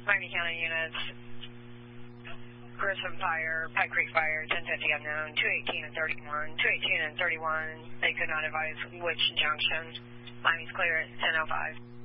Miami County units, Grissom Fire, Pike Creek Fire, 1050 unknown, 218 and 31. 218 and 31, they could not advise which junction. Miami's clear at 10:05.